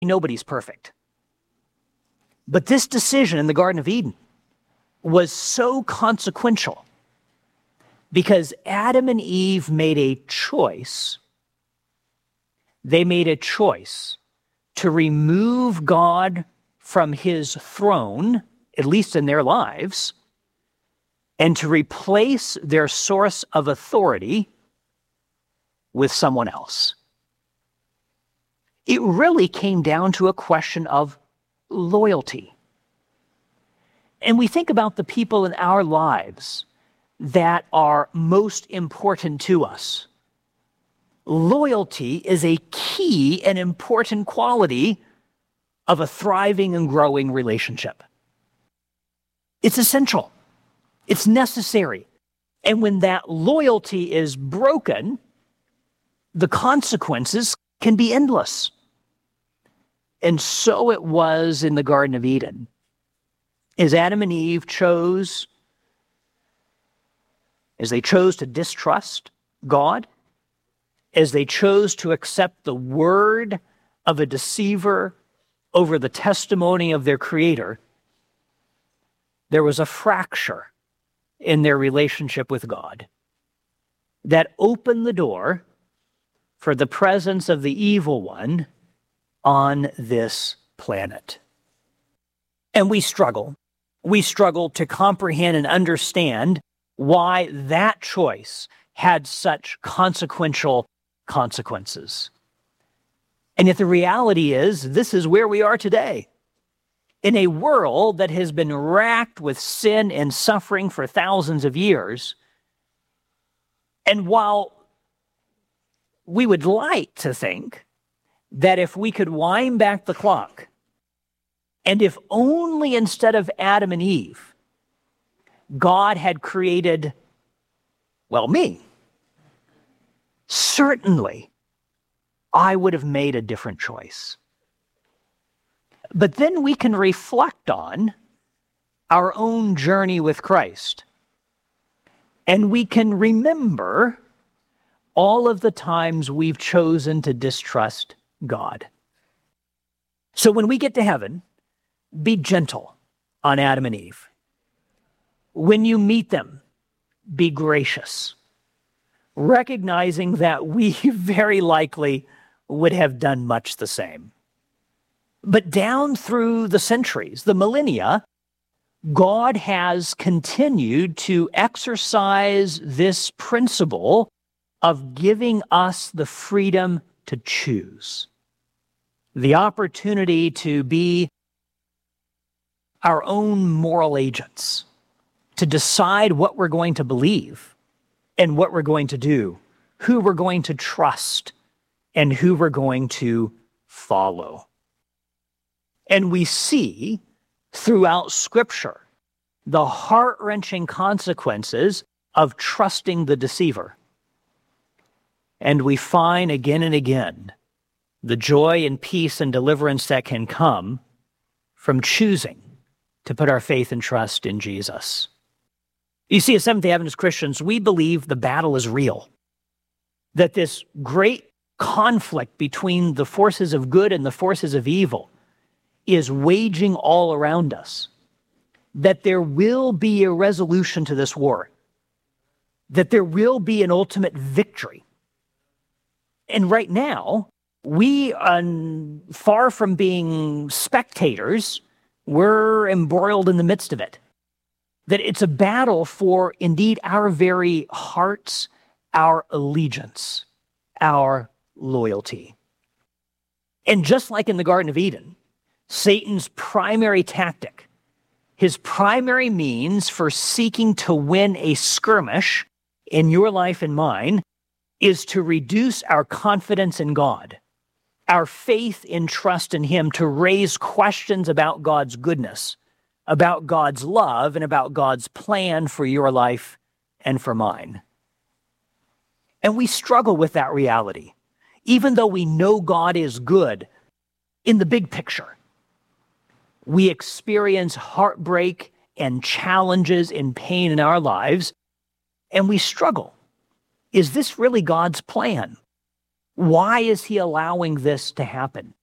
Nobody's perfect. But this decision in the Garden of Eden was so consequential because Adam and Eve made a choice. They made a choice to remove God from his throne, at least in their lives, and to replace their source of authority with someone else. It really came down to a question of loyalty. And we think about the people in our lives that are most important to us. Loyalty is a key and important quality of a thriving and growing relationship. It's essential. It's necessary. And when that loyalty is broken, the consequences can be endless. And so it was in the Garden of Eden. As Adam and Eve chose to distrust God, as they chose to accept the word of a deceiver over the testimony of their Creator, there was a fracture in their relationship with God that opened the door for the presence of the evil one on this planet. And we struggle. We struggle to comprehend and understand why that choice had such consequential consequences. And yet the reality is, this is where we are today. In a world that has been racked with sin and suffering for thousands of years. And while we would like to think that if we could wind back the clock, and if only instead of Adam and Eve, God had created, well, me, certainly I would have made a different choice. But then we can reflect on our own journey with Christ, and we can remember all of the times we've chosen to distrust God. So when we get to heaven, be gentle on Adam and Eve. When you meet them, be gracious, recognizing that we very likely would have done much the same. But down through the centuries, the millennia, God has continued to exercise this principle of giving us the freedom to choose, the opportunity to be our own moral agents, to decide what we're going to believe and what we're going to do, who we're going to trust and who we're going to follow. And we see throughout Scripture the heart-wrenching consequences of trusting the deceiver. And we find again and again the joy and peace and deliverance that can come from choosing to put our faith and trust in Jesus. You see, as Seventh-day Adventist Christians, we believe the battle is real, that this great conflict between the forces of good and the forces of evil is waging all around us, that there will be a resolution to this war, that there will be an ultimate victory. And right now, we, far from being spectators, we're embroiled in the midst of it. That it's a battle for, indeed, our very hearts, our allegiance, our loyalty. And just like in the Garden of Eden, Satan's primary tactic, his primary means for seeking to win a skirmish in your life and mine, is to reduce our confidence in God, our faith and trust in Him, to raise questions about God's goodness, about God's love, and about God's plan for your life and for mine. And we struggle with that reality, even though we know God is good in the big picture. We experience heartbreak and challenges and pain in our lives, and we struggle. Is this really God's plan? Why is He allowing this to happen?